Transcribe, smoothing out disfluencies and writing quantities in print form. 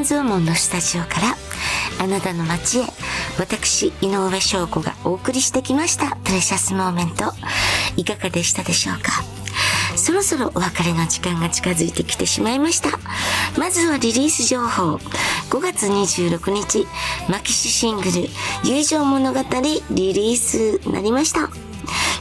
臓門のスタジオからあなたの街へ、私井上翔子がお送りしてきましたプレシャスモーメント、いかがでしたでしょうか。そろそろお別れの時間が近づいてきてしまいました。まずはリリース情報。5月26日マキシシングル友情物語リリースになりました。